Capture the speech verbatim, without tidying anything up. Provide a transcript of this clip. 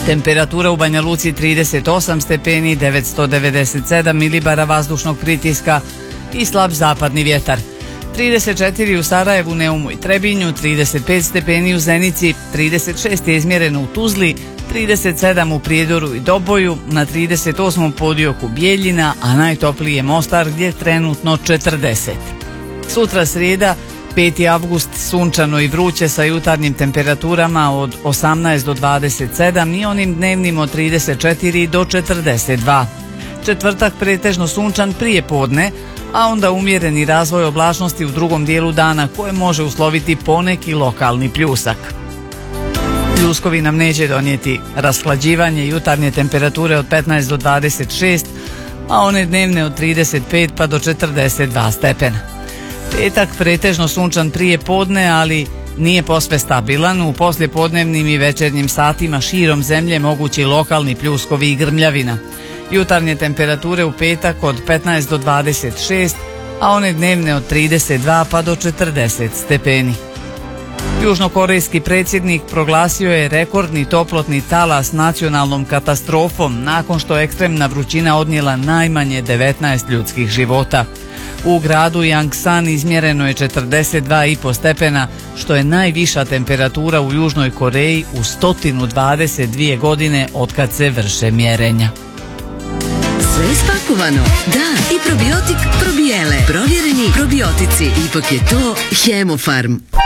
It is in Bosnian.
Temperatura u Banja Luci trideset osam stepeni, devetsto devedeset sedam milibara vazdušnog pritiska i slab zapadni vjetar. trideset četiri u Sarajevu, Neumu i Trebinju, trideset pet stepeni u Zenici, trideset šest je izmjereno u Tuzli, trideset sedam u Prijedoru i Doboju, na trideset osmom podioku Bijeljina, a najtopliji je Mostar gdje je trenutno četrdeset. Sutra srijeda, peti avgust, sunčano i vruće sa jutarnjim temperaturama od osamnaest do dvadeset sedam i onim dnevnim od trideset četiri do četrdeset dva. Četvrtak pretežno sunčan prije podne, a onda umjereni razvoj oblačnosti u drugom dijelu dana koje može usloviti poneki lokalni pljusak. Pljuskovi nam neće donijeti rashlađivanje, jutarnje temperature od petnaest do dvadeset šest, a one dnevne od trideset pet pa do četrdeset dva stepena. Petak pretežno sunčan prije podne, ali nije posve stabilan. U poslijepodnevnim i večernjim satima širom zemlje mogući lokalni pljuskovi i grmljavina. Jutarnje temperature u petak od petnaest do dvadeset šest, a one dnevne od trideset dva pa do četrdeset stepeni. Južnokorejski predsjednik proglasio je rekordni toplotni talas nacionalnom katastrofom nakon što ekstremna vrućina odnijela najmanje devetnaest ljudskih života. U gradu Yangsan izmjereno je četrdeset dva i po stepena, što je najviša temperatura u Južnoj Koreji u sto dvadeset dvije godine otkad se vrše mjerenja. Sve je spakovano. Da, i probiotik probijele. Provjereni probiotici. Ipak je to Hemofarm.